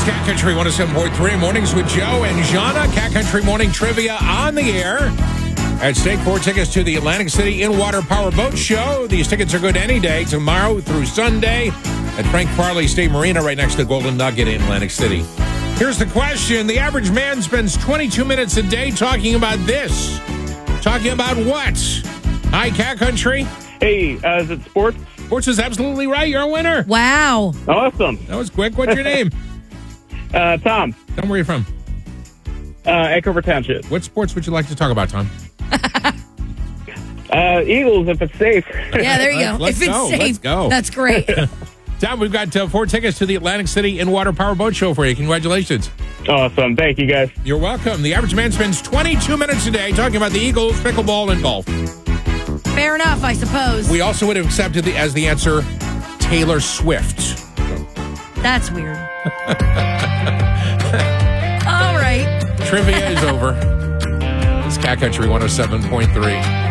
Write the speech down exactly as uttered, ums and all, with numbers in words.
Cat Country one oh seven point three, mornings with Joe and Jana. Cat Country Morning Trivia on the air. At stake, four tickets to the Atlantic City In-Water Power Boat Show. These tickets are good any day, tomorrow through Sunday at Frank Farley State Marina, right next to Golden Nugget in Atlantic City. Here's the question. The average man spends twenty-two minutes a day talking about this. Talking about what? Hi, Cat Country. Hey, uh, is it sports? Sports is absolutely right. You're a winner. Wow. Awesome. That was quick. What's your name? Uh, Tom, Tell me where you're from. uh, Anchorage Township. What sports would you like to talk about, Tom? Uh, Eagles, if it's safe. Yeah, there you go. Let's if it's go. safe, Let's go. that's great. Tom, we've got uh, four tickets to the Atlantic City In-Water Power Boat Show for you. Congratulations. Awesome. Thank you, guys. You're welcome. The average man spends twenty-two minutes a day talking about the Eagles, pickleball, and golf. Fair enough, I suppose. We also would have accepted the, as the answer Taylor Swift. That's weird. All right. Trivia is over. It's Cat Country one oh seven point three.